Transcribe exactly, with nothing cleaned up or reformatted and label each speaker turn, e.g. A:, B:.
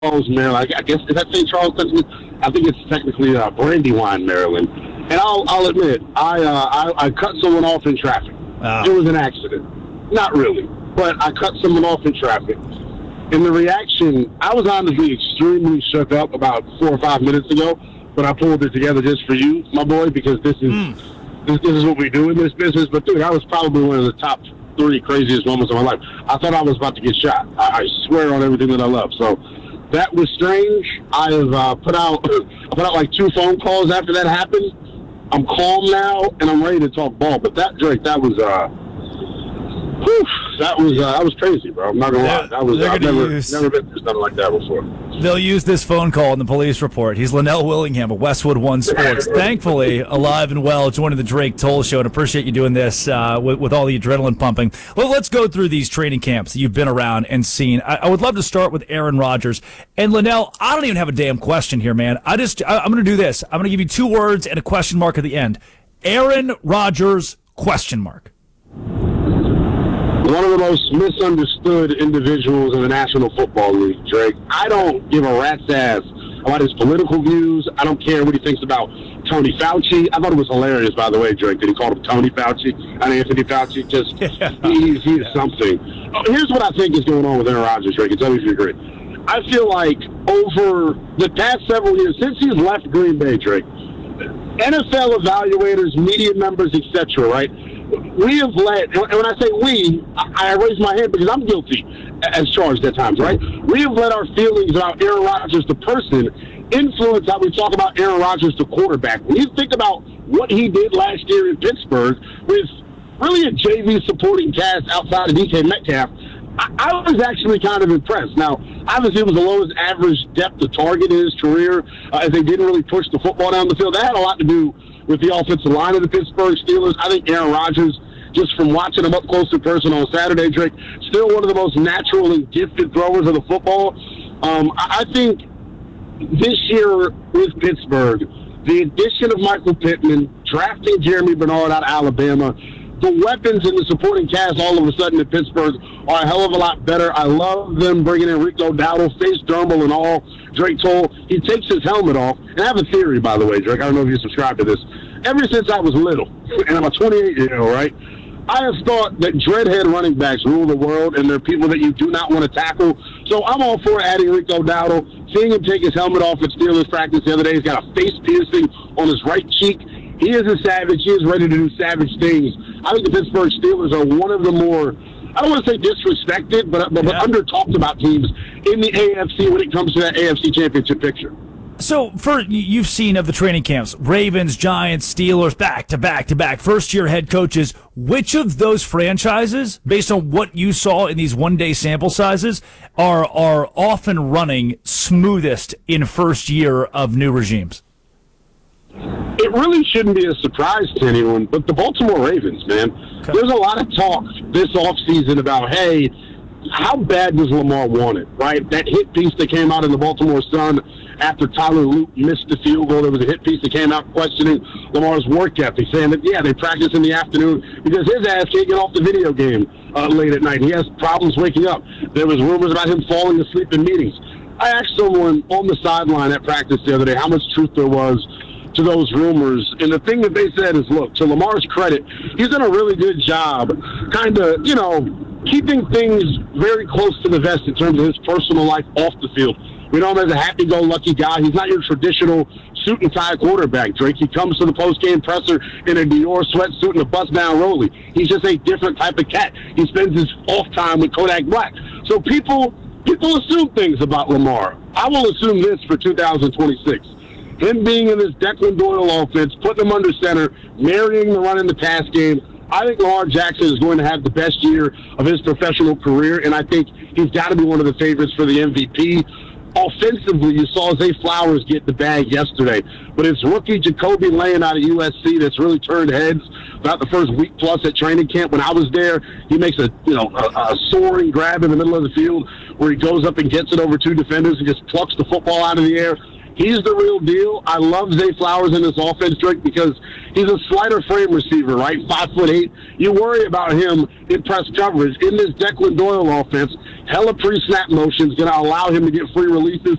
A: Charles, Maryland. I guess is that Saint Charles? I think it's technically uh, Brandywine, Maryland. And I'll I'll admit, I uh, I, I cut someone off in traffic.
B: Oh.
A: It was an accident, not really, but I cut someone off in traffic. And the reaction, I was honestly extremely shook up about four or five minutes ago, but I pulled it together just for you, my boy, because this is mm. this, this is what we do in this business. But dude, that was probably one of the top three craziest moments of my life. I thought I was about to get shot. I, I swear on everything that I love. So that was strange. I have uh, put out I put out like two phone calls after that happened. I'm calm now and I'm ready to talk ball. But that Drake, that was uh, whew, that was uh, that was crazy, bro. I'm not gonna lie. That was I've never
B: use,
A: never been through something like that before.
B: They'll use this phone call in the police report. He's Linnell Willingham of Westwood One Sports. Thankfully, alive and well, joining the Drake Toll Show, and appreciate you doing this uh, with, with all the adrenaline pumping. Well, let's go through these training camps that you've been around and seen. I, I would love to start with Aaron Rodgers. And Linnell, I don't even have a damn question here, man. I just, I, I'm going to do this. I'm going to give you two words and a question mark at the end. Aaron Rodgers, question mark.
A: One of the most misunderstood individuals in the National Football League, Drake. I don't give a rat's ass about his political views. I don't care what he thinks about Tony Fauci. I thought it was hilarious, by the way, Drake, that he called him Tony Fauci and Anthony Fauci. Just, yeah. he's, he's yeah. something. Here's what I think is going on with Aaron Rodgers, Drake, and tell me if you agree. I feel like over the past several years, since he's left Green Bay, Drake, N F L evaluators, media members, et cetera, right? We have let, and when I say we, I raise my hand because I'm guilty as charged at times, right? We have let our feelings about Aaron Rodgers, the person, influence how we talk about Aaron Rodgers, the quarterback. When you think about what he did last year in Pittsburgh with really a J V supporting cast outside of D K Metcalf, I, I was actually kind of impressed. Now, obviously, it was the lowest average depth of target in his career, uh, as they didn't really push the football down the field. That had a lot to do with the offensive line of the Pittsburgh Steelers. I think Aaron Rodgers, just from watching him up close in person on Saturday, Drake, still one of the most natural and gifted throwers of the football. Um, I, I think this year with Pittsburgh, the addition of Michael Pittman, drafting Jeremy Bernard out of Alabama, the weapons in the supporting cast all of a sudden in Pittsburgh are a hell of a lot better. I love them bringing in Rico Dowdle, face dermal and all. Drake Toll, he takes his helmet off. And I have a theory, by the way, Drake. I don't know if you subscribe to this. Ever since I was little, and I'm a twenty-eight-year-old, right, I have thought that dreadhead running backs rule the world, and they're people that you do not want to tackle. So I'm all for adding Rico Dowdle. Seeing him take his helmet off at Steelers practice the other day, he's got a face piercing on his right cheek. He is a savage. He is ready to do savage things. I think the Pittsburgh Steelers are one of the more, I don't want to say disrespected, but, but, yeah. but under-talked about teams in the A F C when it comes to that A F C championship picture.
B: So, for you've seen of the training camps, Ravens, Giants, Steelers, back to back to back, first-year head coaches. Which of those franchises, based on what you saw in these one-day sample sizes, are are often running smoothest in first year of new regimes?
A: It really shouldn't be a surprise to anyone, but the Baltimore Ravens, man. Okay. There's a lot of talk this offseason about, hey, how bad does Lamar want it, right? That hit piece that came out in the Baltimore Sun after Tyler Luke missed the field goal, there was a hit piece that came out questioning Lamar's work ethic, saying that, yeah, they practice in the afternoon because his ass can't get off the video game uh, late at night. He has problems waking up. There was rumors about him falling asleep in meetings. I asked someone on the sideline at practice the other day how much truth there was to those rumors, and the thing that they said is, look, to Lamar's credit, he's done a really good job kind of, you know, keeping things very close to the vest in terms of his personal life off the field. We know him as a happy-go-lucky guy. He's not your traditional suit-and-tie quarterback, Drake. He comes to the post-game presser in a Dior sweatsuit and a bust-down rollie. He's just a different type of cat. He spends his off time with Kodak Black. So people people assume things about Lamar. I will assume this for two thousand twenty-six. Him being in this Declan Doyle offense, putting him under center, marrying the run in the pass game, I think Lamar Jackson is going to have the best year of his professional career, and I think he's got to be one of the favorites for the M V P. Offensively, you saw Zay Flowers get the bag yesterday, but it's rookie Jacoby Lane out of U S C that's really turned heads about the first week plus at training camp. When I was there, he makes a you know a, a soaring grab in the middle of the field where he goes up and gets it over two defenders and just plucks the football out of the air. He's the real deal. I love Zay Flowers in this offense, Drake, because he's a slighter frame receiver, right? Five foot eight. You worry about him in press coverage. In this Declan Doyle offense, hella pre-snap motion is going to allow him to get free releases.